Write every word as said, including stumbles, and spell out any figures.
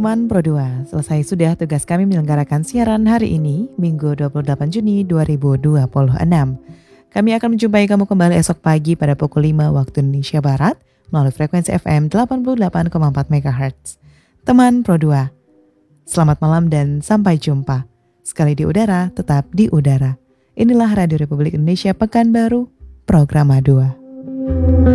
Teman Pro dua, selesai sudah tugas kami menyelenggarakan siaran hari ini, Minggu dua puluh delapan Juni dua ribu dua puluh enam. Kami akan menjumpai kamu kembali esok pagi pada pukul lima waktu Indonesia Barat melalui frekuensi F M delapan puluh delapan koma empat megahertz. Teman Pro dua, selamat malam dan sampai jumpa. Sekali di udara, tetap di udara. Inilah Radio Republik Indonesia Pekanbaru, Program A dua.